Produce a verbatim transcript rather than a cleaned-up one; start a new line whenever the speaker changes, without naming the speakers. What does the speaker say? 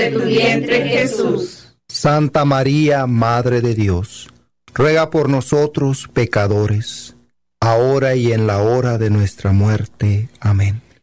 de tu vientre, Jesús.
Santa María, Madre de Dios, ruega por nosotros pecadores, ahora y en la hora de nuestra muerte. Amén.